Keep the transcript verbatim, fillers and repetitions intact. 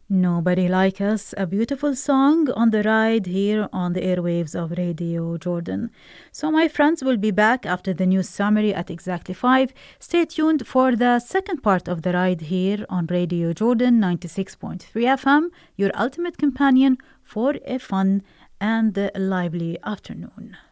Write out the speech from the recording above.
Nobody Like Us, a beautiful song on the ride here on the airwaves of Radio Jordan. So, my friends will be back after the news summary at exactly five. Stay tuned for the second part of the ride here on Radio Jordan ninety-six point three F M, your ultimate companion for a fun and lively afternoon.